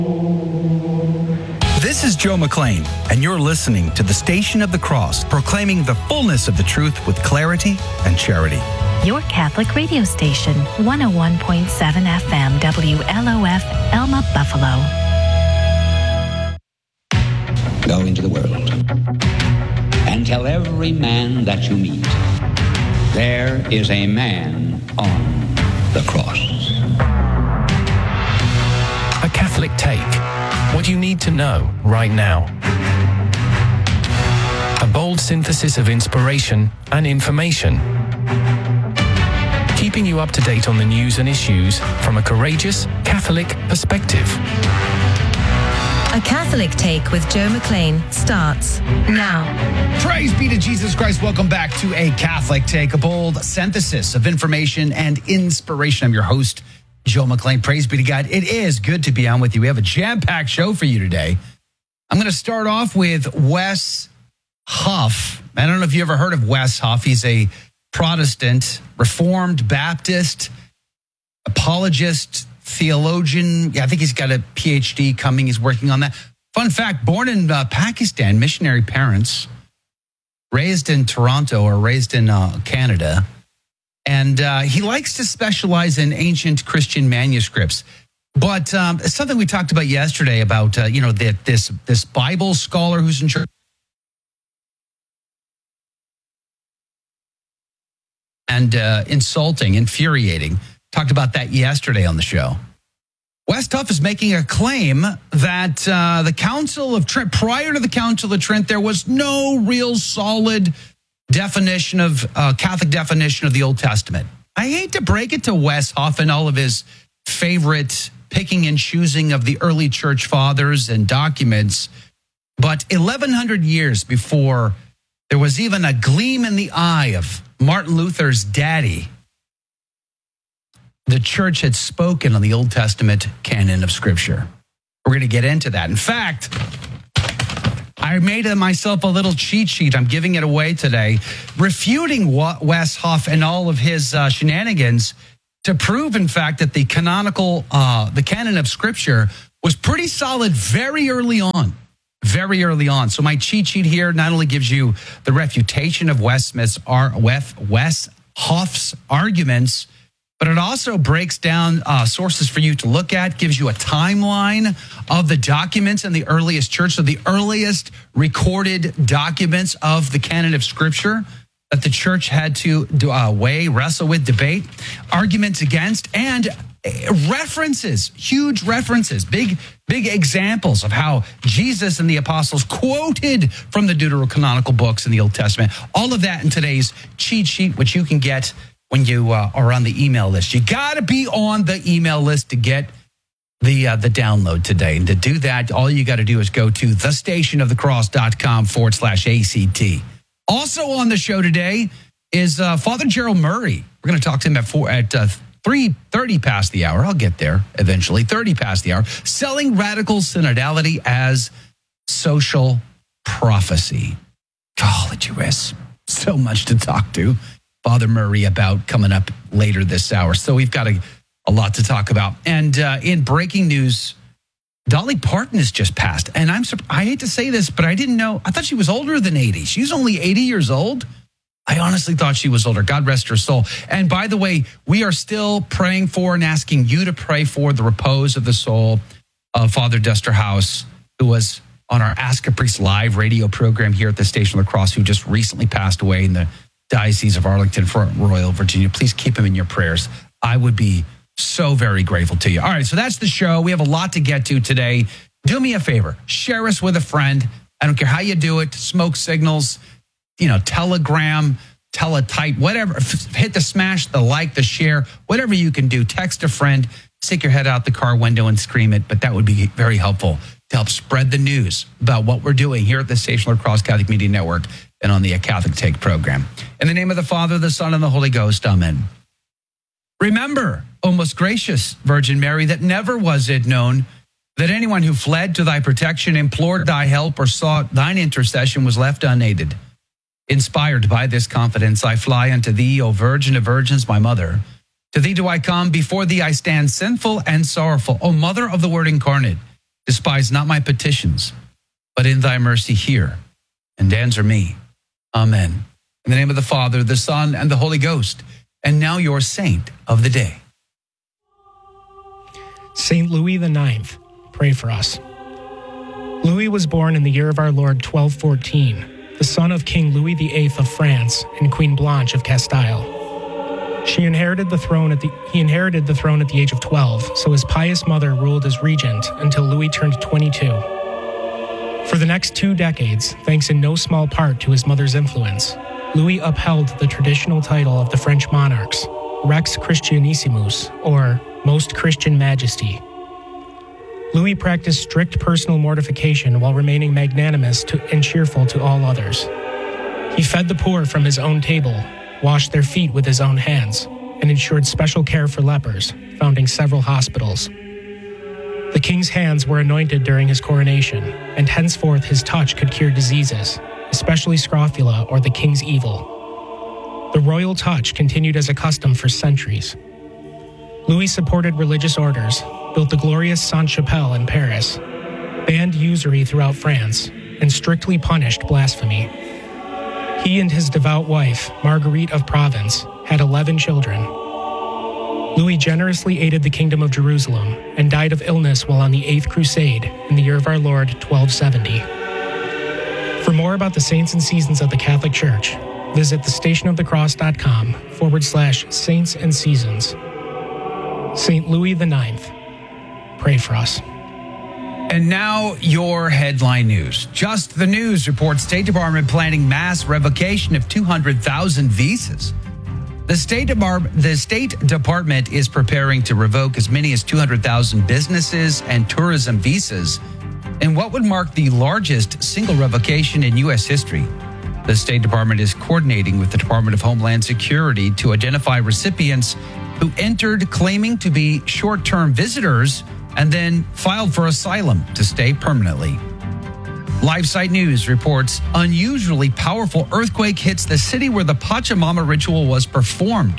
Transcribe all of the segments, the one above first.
This is Joe McLean, and you're listening to the Station of the Cross, proclaiming the fullness of the truth with clarity and charity. Your Catholic radio station, 101.7 FM, WLOF, Elma, Buffalo. Go into the world and tell every man that you meet, there is a man on the cross. A Catholic Take. What you need to know right now. A bold synthesis of inspiration and information. Keeping you up to date on the news and issues from a courageous Catholic perspective. A Catholic Take with Joe McLean starts now. Praise be to Jesus Christ. Welcome back to A Catholic Take, a bold synthesis of information and inspiration. I'm your host, Joe McLean. Praise be to God. It is good to be on with you. We have a jam-packed show for you today. I'm going to start off with Wes Huff. I don't know if you ever heard of Wes Huff. He's a Protestant, Reformed Baptist, apologist, theologian. Yeah, I think he's got a PhD coming. He's working on that. Fun fact, born in Pakistan, missionary parents, raised in Toronto or raised in Canada. And he likes to specialize in ancient Christian manuscripts. But it's something we talked about yesterday about, that this Bible scholar who's in church. And insulting, infuriating. Talked about that yesterday on the show. Wes Huff is making a claim that the Council of Trent, prior to the Council of Trent, there was no real solid definition of Catholic definition of the Old Testament. I hate to break it to Wes Huff and all of his favorite picking and choosing of the early church fathers and documents, but 1,100 years before there was even a gleam in the eye of Martin Luther's daddy, the church had spoken on the Old Testament canon of Scripture. We're going to get into that. In fact, I made myself a little cheat sheet. I'm giving it away today, refuting Wes Huff and all of his shenanigans to prove, in fact, that the the canon of Scripture was pretty solid very early on. Very early on. So my cheat sheet here not only gives you the refutation of Wes Huff's arguments, but it also breaks down sources for you to look at, gives you a timeline of the documents in the earliest church, so the earliest recorded documents of the canon of Scripture that the church had to weigh, wrestle with, debate, arguments against, and references, huge references, big examples of how Jesus and the apostles quoted from the deuterocanonical books in the Old Testament. All of that in today's cheat sheet, which you can get when you are on the email list. You got to be on the email list to get the download today. And to do that, all you got to do is go to thestationofthecross.com/ACT. Also on the show today is Father Gerald Murray. We're going to talk to him at 3:30 past the hour. I'll get there eventually. 30 past the hour. Selling radical synodality as social prophecy. College US. So much to talk to Father Murray about coming up later this hour. So we've got a lot to talk about. And in breaking news, Dolly Parton has just passed. And I hate to say this, but I didn't know. I thought she was older than 80. She's only 80 years old. I honestly thought she was older. God rest her soul. And by the way, we are still praying for and asking you to pray for the repose of the soul of Father Dester House, who was on our Ask a Priest live radio program here at the Station of the Cross, who just recently passed away in the Diocese of Arlington, Front Royal, Virginia. Please keep him in your prayers. I would be so very grateful to you. All right, so that's the show. We have a lot to get to today. Do me a favor. Share us with a friend. I don't care how you do it. Smoke signals, Telegram, teletype, whatever. Hit the smash, the like, the share, whatever you can do. Text a friend, stick your head out the car window and scream it. But that would be very helpful to help spread the news about what we're doing here at the Station of the Cross Catholic Media Network and on the Catholic Take program. In the name of the Father, the Son, and the Holy Ghost, amen. Remember, O most gracious Virgin Mary, that never was it known that anyone who fled to thy protection, implored thy help, or sought thine intercession was left unaided. Inspired by this confidence, I fly unto thee, O Virgin of Virgins, my mother. To thee do I come, before thee I stand sinful and sorrowful. O Mother of the Word incarnate, Despise not my petitions, but in thy mercy hear and answer me. Amen. In the name of the Father, the Son, and the Holy Ghost. And now your saint of the day. Saint Louis IX, pray for us. Louis was born in the year of our Lord 1214, the son of King Louis VIII of France and Queen Blanche of Castile. He inherited the throne at the age of 12, so his pious mother ruled as regent until Louis turned 22. For the next 2 decades, thanks in no small part to his mother's influence, Louis upheld the traditional title of the French monarchs, Rex Christianissimus, or Most Christian Majesty. Louis practiced strict personal mortification while remaining magnanimous and cheerful to all others. He fed the poor from his own table, washed their feet with his own hands, and ensured special care for lepers, founding several hospitals. The king's hands were anointed during his coronation, and henceforth his touch could cure diseases, especially scrofula or the king's evil. The royal touch continued as a custom for centuries. Louis supported religious orders, built the glorious Sainte-Chapelle in Paris, banned usury throughout France, and strictly punished blasphemy. He and his devout wife, Marguerite of Provence, had 11 children. Louis generously aided the Kingdom of Jerusalem and died of illness while on the 8th Crusade in the year of our Lord 1270. For more about the saints and seasons of the Catholic Church, visit thestationofthecross.com/saints and seasons. Saint Louis IX, pray for us. And now your headline news. Just the News reports State Department planning mass revocation of 200,000 visas. The State Department is preparing to revoke as many as 200,000 businesses and tourism visas in what would mark the largest single revocation in U.S. history. The State Department is coordinating with the Department of Homeland Security to identify recipients who entered claiming to be short-term visitors and then filed for asylum to stay permanently. LiveSite News reports unusually powerful earthquake hits the city where the Pachamama ritual was performed.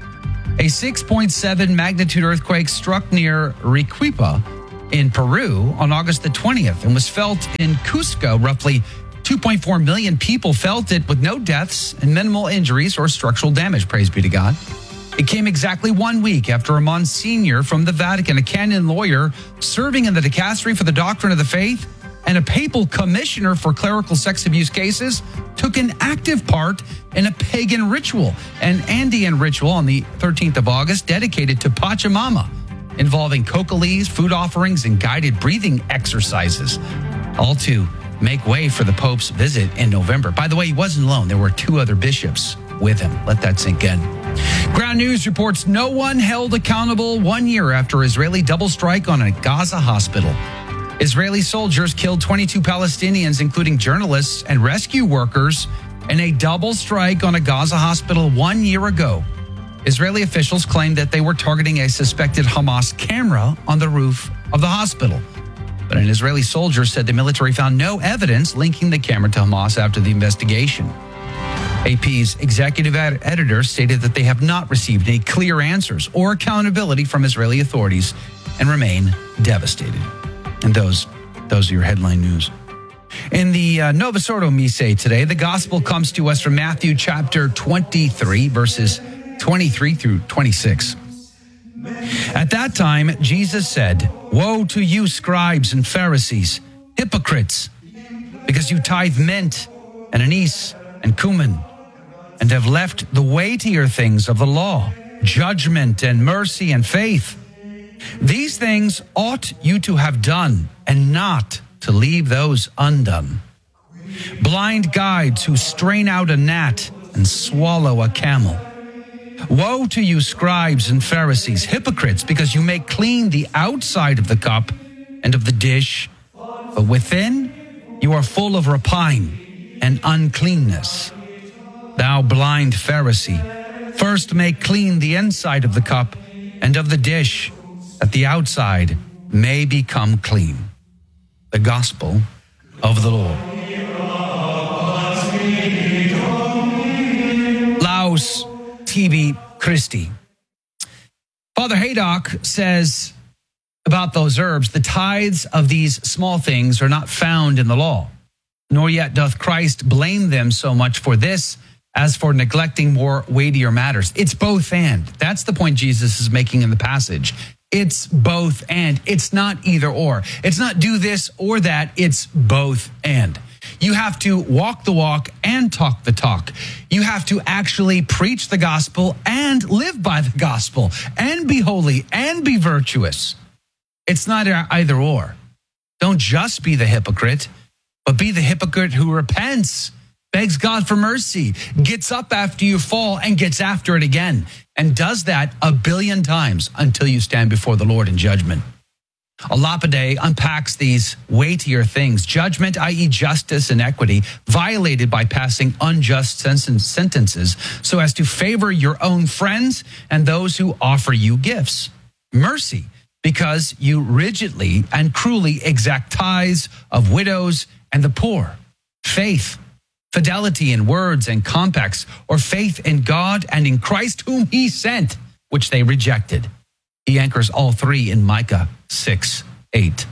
A 6.7 magnitude earthquake struck near Arequipa in Peru on August the 20th and was felt in Cusco. Roughly 2.4 million people felt it with no deaths and minimal injuries or structural damage, praise be to God. It came exactly 1 week after a Monsignor from the Vatican, a canon lawyer serving in the dicastery for the doctrine of the faith, and a papal commissioner for clerical sex abuse cases took an active part in a pagan ritual, an Andean ritual on the 13th of August dedicated to Pachamama, involving cocolees, food offerings, and guided breathing exercises, all to make way for the Pope's visit in November. By the way, he wasn't alone. There were 2 other bishops with him. Let that sink in. Ground News reports no one held accountable 1 year after Israeli double strike on a Gaza hospital. Israeli soldiers killed 22 Palestinians, including journalists and rescue workers, in a double strike on a Gaza hospital 1 year ago. Israeli officials claimed that they were targeting a suspected Hamas camera on the roof of the hospital. But an Israeli soldier said the military found no evidence linking the camera to Hamas after the investigation. AP's executive editor stated that they have not received any clear answers or accountability from Israeli authorities and remain devastated. And those are your headline news. In the Novus Ordo Missae today, the gospel comes to us from Matthew chapter 23, verses 23 through 26. At that time, Jesus said, "Woe to you, scribes and Pharisees, hypocrites, because you tithe mint and anise and cumin, and have left the weightier things of the law, judgment and mercy and faith. These things ought you to have done, and not to leave those undone. Blind guides who strain out a gnat and swallow a camel. Woe to you, scribes and Pharisees, hypocrites, because you make clean the outside of the cup and of the dish, but within you are full of rapine and uncleanness. Thou blind Pharisee, first make clean the inside of the cup and of the dish, that the outside may become clean." The Gospel of the Lord. Laus tibi Christi. Father Haydock says about those herbs, the tithes of these small things are not found in the law, nor yet doth Christ blame them so much for this as for neglecting more weightier matters. It's both and. That's the point Jesus is making in the passage. It's both and. It's not either or. It's not do this or that. It's both and. You have to walk the walk and talk the talk. You have to actually preach the gospel and live by the gospel and be holy and be virtuous. It's not either or. Don't just be the hypocrite, but be the hypocrite who repents, begs God for mercy, gets up after you fall and gets after it again, and does that 1 billion times until you stand before the Lord in judgment. Lapide unpacks these weightier things: judgment, i.e. justice and equity, violated by passing unjust sentences so as to favor your own friends and those who offer you gifts. Mercy, because you rigidly and cruelly exact tithes of widows and the poor. Faith, fidelity in words and compacts, or faith in God and in Christ whom he sent, which they rejected. He anchors all three in Micah 6:8.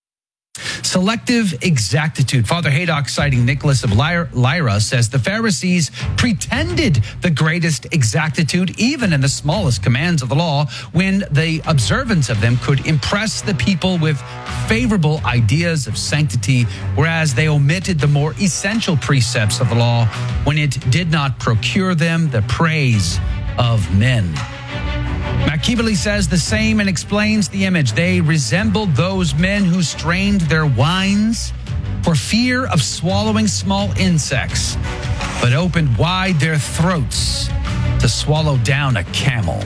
Selective exactitude. Father Haydock, citing Nicholas of Lyra, says the Pharisees pretended the greatest exactitude even in the smallest commands of the law, when the observance of them could impress the people with favorable ideas of sanctity, whereas they omitted the more essential precepts of the law when it did not procure them the praise of men. Machiavelli says the same and explains the image. They resembled those men who strained their wines for fear of swallowing small insects, but opened wide their throats to swallow down a camel.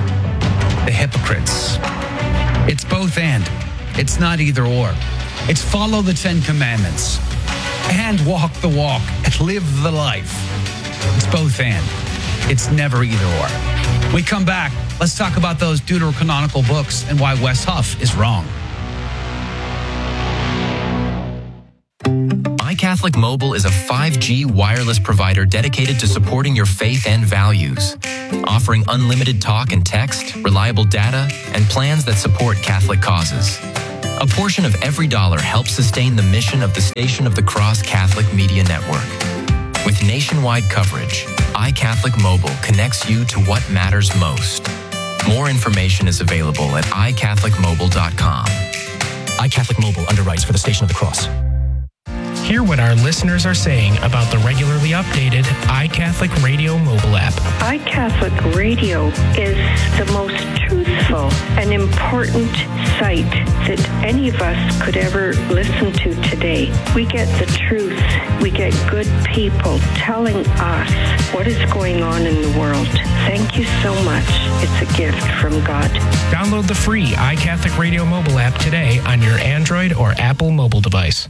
The hypocrites. It's both and. It's not either or. It's follow the 10 Commandments and walk the walk and live the life. It's both and. It's never either or. We come back. Let's talk about those deuterocanonical books and why Wes Huff is wrong. iCatholic Mobile is a 5G wireless provider dedicated to supporting your faith and values, offering unlimited talk and text, reliable data, and plans that support Catholic causes. A portion of every dollar helps sustain the mission of the Station of the Cross Catholic Media Network. With nationwide coverage, iCatholic Mobile connects you to what matters most. More information is available at iCatholicMobile.com. iCatholic Mobile underwrites for the Station of the Cross. Hear what our listeners are saying about the regularly updated iCatholic Radio mobile app. iCatholic Radio is the most truthful and important site that any of us could ever listen to today. We get the truth. We get good people telling us what is going on in the world. Thank you so much. It's a gift from God. Download the free iCatholic Radio mobile app today on your Android or Apple mobile device.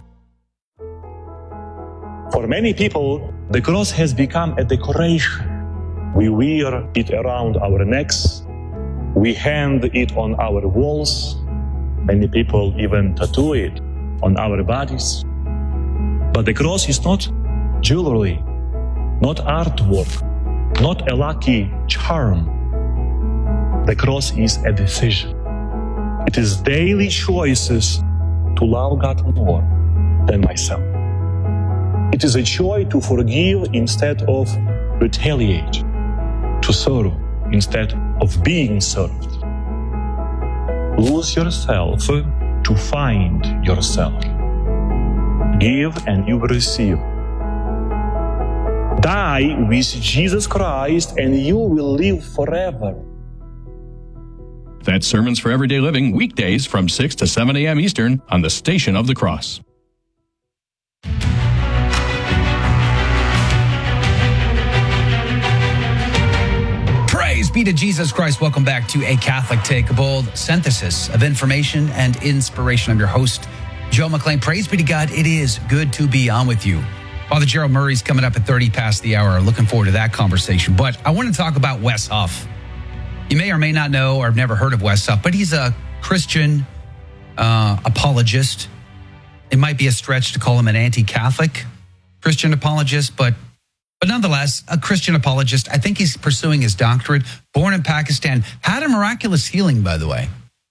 For many people, the cross has become a decoration. We wear it around our necks. We hang it on our walls. Many people even tattoo it on our bodies. But the cross is not jewelry, not artwork, not a lucky charm. The cross is a decision. It is daily choices to love God more than myself. It is a choice to forgive instead of retaliate, to serve instead of being served. Lose yourself to find yourself. Give and you will receive. Die with Jesus Christ and you will live forever. That's Sermons for Everyday Living, weekdays from 6 to 7 a.m. Eastern on the Station of the Cross. Praise be to Jesus Christ. Welcome back to A Catholic Take, a bold synthesis of information and inspiration. I'm your host, Joe McLean. Praise be to God. It is good to be on with you. Father Gerald Murray's coming up at 30 past the hour. Looking forward to that conversation. But I want to talk about Wes Huff. You may or may not know or have never heard of Wes Huff, but he's a Christian apologist. It might be a stretch to call him an anti-Catholic Christian apologist, but nonetheless, a Christian apologist. I think he's pursuing his doctorate. Born in Pakistan, had a miraculous healing, by the way.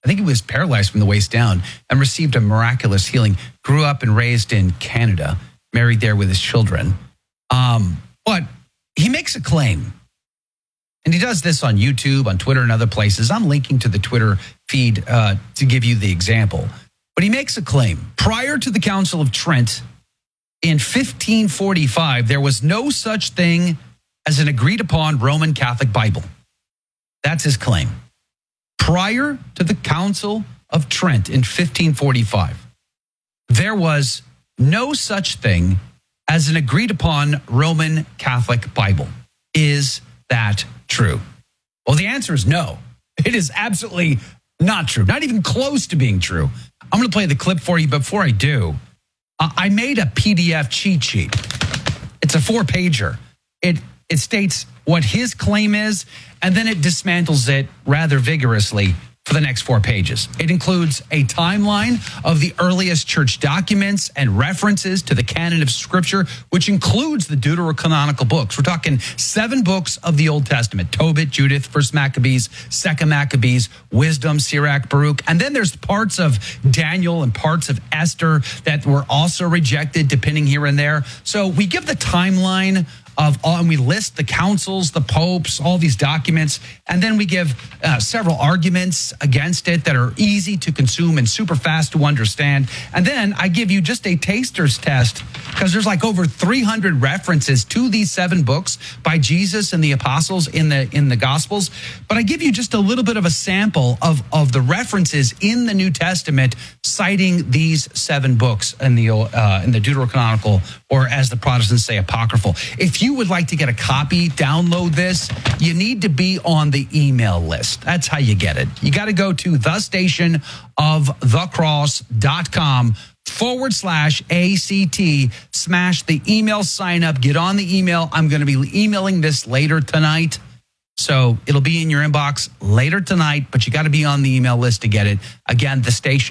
I think he was paralyzed from the waist down and received a miraculous healing. Grew up and raised in Canada, married there with his children. But he makes a claim. And he does this on YouTube, on Twitter, and other places. I'm linking to the Twitter feed to give you the example. But he makes a claim. Prior to the Council of Trent in 1545, there was no such thing as an agreed-upon Roman Catholic Bible. That's his claim. Prior to the Council of Trent in 1545, there was no such thing as an agreed-upon Roman Catholic Bible. Is that true? Well, the answer is no. It is absolutely not true. Not even close to being true. I'm going to play the clip for you. Before I do, I made a PDF cheat sheet. It's a 4-pager. It states what his claim is, and then it dismantles it rather vigorously for the next 4 pages. It includes a timeline of the earliest church documents and references to the canon of Scripture, which includes the deuterocanonical books. We're talking 7 books of the Old Testament: Tobit, Judith, 1 Maccabees, 2 Maccabees, Wisdom, Sirach, Baruch. And then there's parts of Daniel and parts of Esther that were also rejected, depending here and there. So we give the timeline and we list the councils, the popes, all these documents, and then we give several arguments against it that are easy to consume and super fast to understand. And then I give you just a taster's test, because there's like over 300 references to these 7 books by Jesus and the apostles in the Gospels. But I give you just a little bit of a sample of the references in the New Testament citing these 7 books in the Deuterocanonical, or as the Protestants say, apocryphal. If you would like to get a copy, download this, you need to be on the email list. That's how you get it. You got to go to thestationofthecross.com/ACT, smash the email sign up, get on the email. I'm going to be emailing this later tonight. So it'll be in your inbox later tonight, but you got to be on the email list to get it. Again,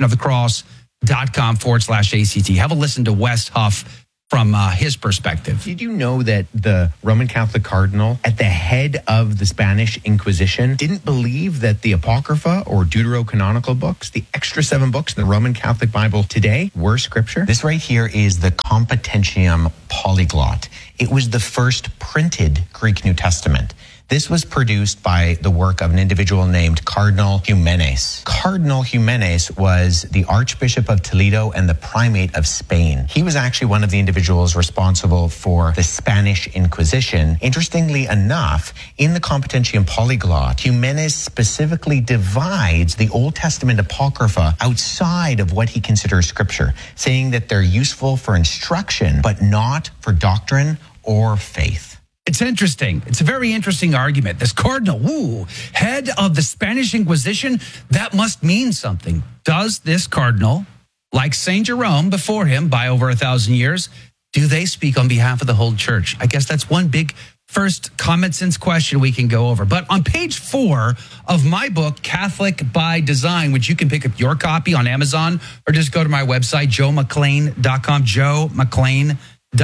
thestationofthecross.com/ACT. Have a listen to Wes Huff from his perspective. Did you know that the Roman Catholic cardinal at the head of the Spanish Inquisition didn't believe that the Apocrypha or Deuterocanonical books, the extra 7 books in the Roman Catholic Bible today, were scripture? This right here is the Competentium Polyglot. It was the first printed Greek New Testament. This was produced by the work of an individual named Cardinal Ximenes. Cardinal Ximenes was the Archbishop of Toledo and the Primate of Spain. He was actually one of the individuals responsible for the Spanish Inquisition. Interestingly enough, in the Competentium Polyglot, Ximenes specifically divides the Old Testament Apocrypha outside of what he considers scripture, saying that they're useful for instruction, but not for doctrine or faith. It's interesting. It's a very interesting argument. This cardinal, head of the Spanish Inquisition, that must mean something. Does this cardinal, like St. Jerome before him by over 1,000 years, do they speak on behalf of the whole church? I guess that's one big first common sense question we can go over. But on page 4 of my book, Catholic by Design, which you can pick up your copy on Amazon or just go to my website, joemclean.com, joemclean.com.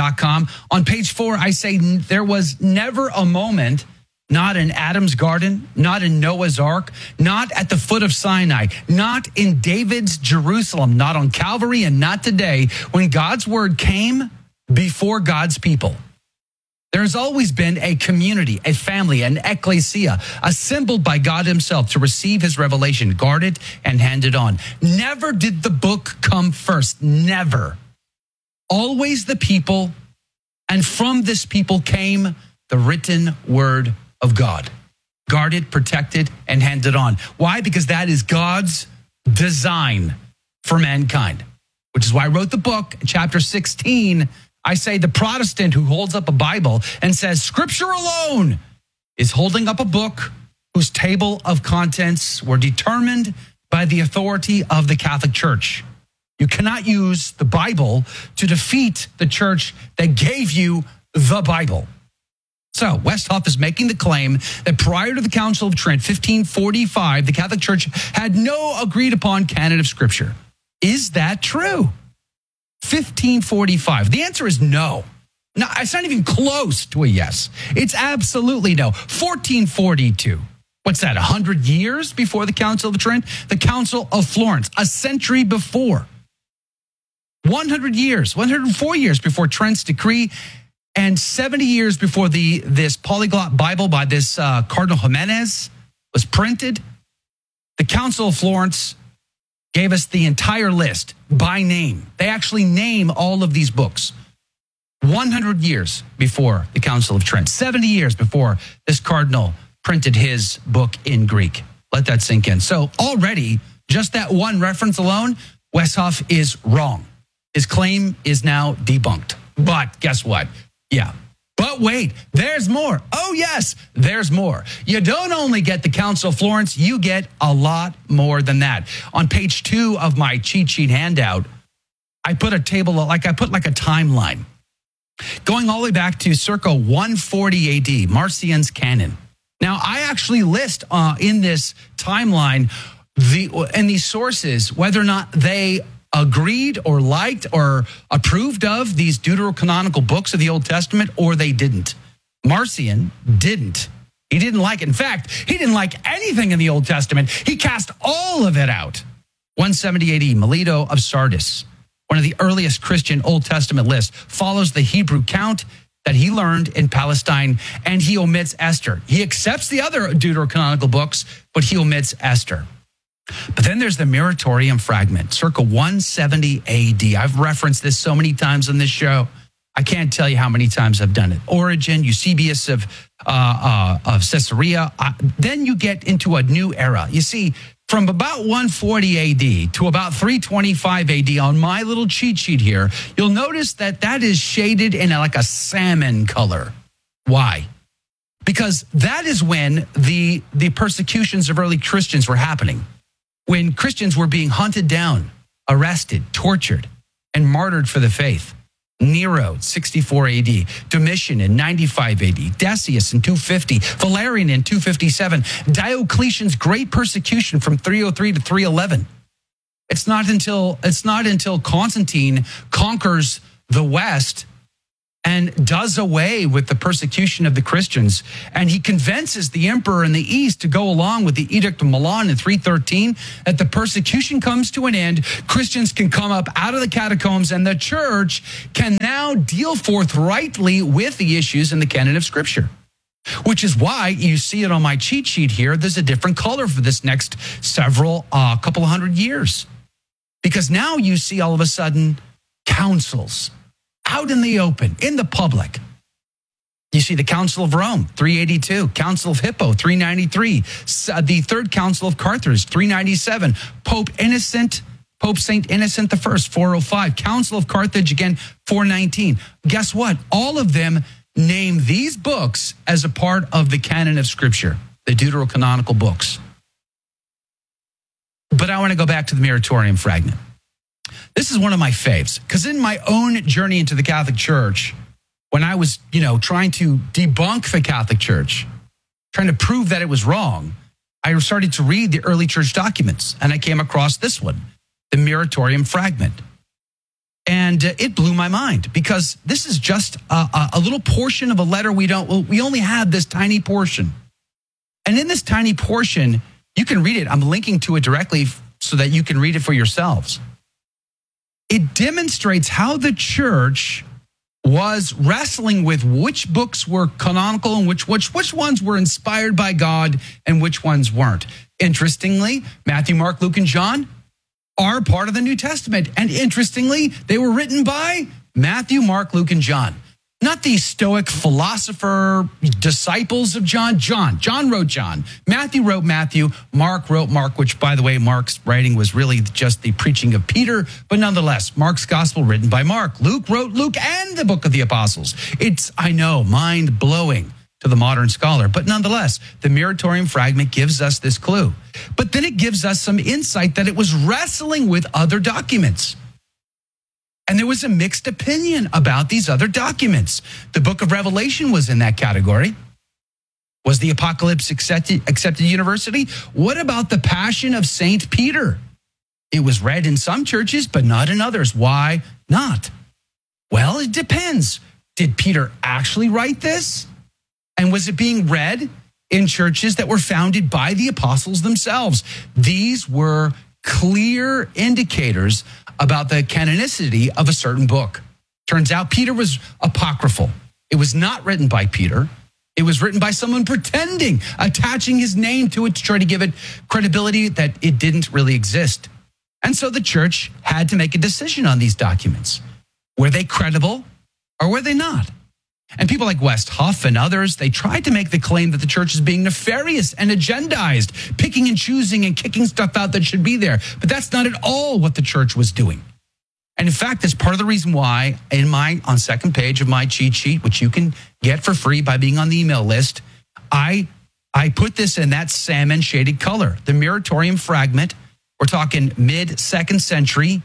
On page 4, I say there was never a moment, not in Adam's garden, not in Noah's ark, not at the foot of Sinai, not in David's Jerusalem, not on Calvary, and not today, when God's word came before God's people. There's always been a community, a family, an ecclesia, assembled by God himself to receive his revelation, guard it, and hand it on. Never did the book come first. Never. Always the people, and from this people came the written word of God. Guarded, protected, and handed on. Why? Because that is God's design for mankind, which is why I wrote the book, chapter 16. I say the Protestant who holds up a Bible and says Scripture alone is holding up a book whose table of contents were determined by the authority of the Catholic Church. You cannot use the Bible to defeat the church that gave you the Bible. So Wes Huff is making the claim that prior to the Council of Trent, 1545, the Catholic Church had no agreed upon canon of Scripture. Is that true? 1545. The answer is no. No, it's not even close to a yes. It's absolutely no. 1442. What's that, 100 years before the Council of Trent? The Council of Florence, a century before. 100 years, 104 years before Trent's decree, and 70 years before this polyglot Bible by this Cardinal Jimenez was printed. The Council of Florence gave us the entire list by name. They actually name all of these books. 100 years before the Council of Trent, 70 years before this cardinal printed his book in Greek. Let that sink in. So already, just that one reference alone, Westhoff is wrong. His claim is now debunked. But guess what? Yeah. But wait, there's more. Oh, yes, there's more. You don't only get the Council of Florence, you get a lot more than that. On page 2 of my cheat sheet handout, I put a table, like a timeline, going all the way back to circa 140 AD, Marcion's canon. Now, I actually list in this timeline these sources, whether or not they agreed or liked or approved of these deuterocanonical books of the Old Testament, or they didn't. Marcion didn't. He didn't like it. In fact, he didn't like anything in the Old Testament. He cast all of it out. 170 AD, Melito of Sardis, one of the earliest Christian Old Testament lists, follows the Hebrew count that he learned in Palestine, and he omits Esther. He accepts the other deuterocanonical books, but he omits Esther. But then there's the Muratorium fragment, circa 170 AD. I've referenced this so many times on this show. I can't tell you how many times I've done it. Origen, Eusebius of Caesarea. Then you get into a new era. You see, from about 140 AD to about 325 AD on my little cheat sheet here, you'll notice that is shaded in like a salmon color. Why? Because that is when the persecutions of early Christians were happening, when Christians were being hunted down, arrested, tortured, and martyred for the faith. Nero, 64 AD, Domitian in 95 AD, Decius in 250, Valerian in 257, Diocletian's great persecution from 303 to 311. It's not until Constantine conquers the West and does away with the persecution of the Christians, and he convinces the emperor in the East to go along with the Edict of Milan in 313, that the persecution comes to an end, Christians can come up out of the catacombs, and the church can now deal forthrightly with the issues in the canon of Scripture. Which is why you see it on my cheat sheet here. There's a different color for this next couple of hundred years. Because now you see all of a sudden councils out in the open, in the public. You see the Council of Rome, 382, Council of Hippo, 393, the Third Council of Carthage, 397, Pope Saint Innocent I, 405, Council of Carthage, again, 419. Guess what? All of them name these books as a part of the canon of Scripture, the deuterocanonical books. But I want to go back to the Muratorium fragment. This is one of my faves, because in my own journey into the Catholic Church, when I was, trying to debunk the Catholic Church, trying to prove that it was wrong, I started to read the early church documents, and I came across this one, the Muratorium fragment. And it blew my mind, because this is just a little portion of a letter. We only have this tiny portion. And in this tiny portion, you can read it. I'm linking to it directly so that you can read it for yourselves. It demonstrates how the church was wrestling with which books were canonical and which ones were inspired by God and which ones weren't. Interestingly, Matthew, Mark, Luke, and John are part of the New Testament. And interestingly, they were written by Matthew, Mark, Luke, and John. Not the Stoic philosopher disciples of John. John wrote John. Matthew wrote Matthew. Mark wrote Mark, which, by the way, Mark's writing was really just the preaching of Peter. But nonetheless, Mark's gospel written by Mark. Luke wrote Luke and the book of the Apostles. It's, I know, mind-blowing to the modern scholar. But nonetheless, the Muratorium fragment gives us this clue. But then it gives us some insight that it was wrestling with other documents. And there was a mixed opinion about these other documents. The book of Revelation was in that category. Was the Apocalypse accepted universally? What about the Passion of St. Peter? It was read in some churches, but not in others. Why not? Well, it depends. Did Peter actually write this? And was it being read in churches that were founded by the apostles themselves. These were clear indicators about the canonicity of a certain book. Turns out Peter was apocryphal. It was not written by Peter. It was written by someone pretending, attaching his name to it to try to give it credibility that it didn't really exist. And so the church had to make a decision on these documents. Were they credible or were they not? And people like West Huff and others, they tried to make the claim that the church is being nefarious and agendized, picking and choosing and kicking stuff out that should be there. But that's not at all what the church was doing. And in fact, that's part of the reason why on second page of my cheat sheet, which you can get for free by being on the email list, I put this in that salmon shaded color, the Muratorium fragment. We're talking mid-2nd century.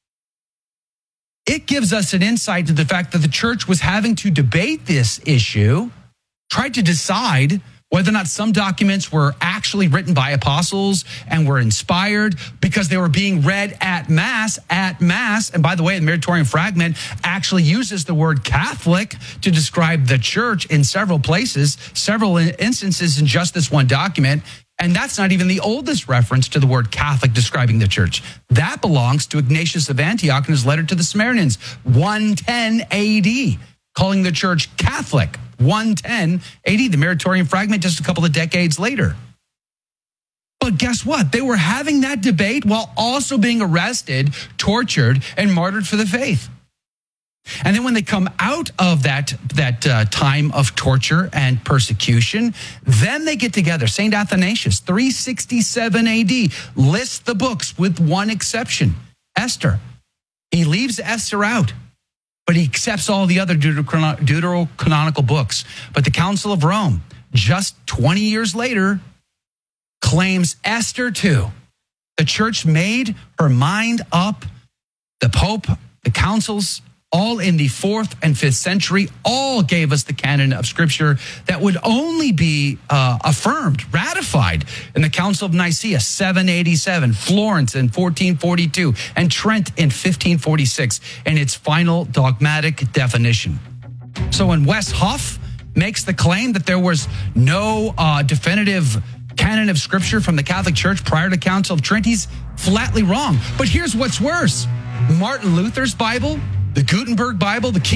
It gives us an insight to the fact that the church was having to debate this issue, tried to decide whether or not some documents were actually written by apostles and were inspired because they were being read at Mass. And by the way, the Muratorium fragment actually uses the word Catholic to describe the church in several places, several instances in just this one document. And that's not even the oldest reference to the word Catholic describing the church. That belongs to Ignatius of Antioch in his letter to the Samaritans, 110 AD, calling the church Catholic. 110 AD, the Muratorium fragment just a couple of decades later. But guess what? They were having that debate while also being arrested, tortured, and martyred for the faith. And then when they come out of that time of torture and persecution, then they get together. St. Athanasius, 367 AD, lists the books with one exception, Esther. He leaves Esther out, but he accepts all the other deuterocanonical books. But the Council of Rome, just 20 years later, claims Esther too. The church made her mind up. The Pope, the councils, all in the 4th and 5th century, all gave us the canon of Scripture that would only be affirmed, ratified in the Council of Nicaea, 787, Florence in 1442, and Trent in 1546, in its final dogmatic definition. So when West Huff makes the claim that there was no definitive canon of Scripture from the Catholic Church prior to Council of Trent, he's flatly wrong. But here's what's worse. Martin Luther's Bible, the Gutenberg Bible, the King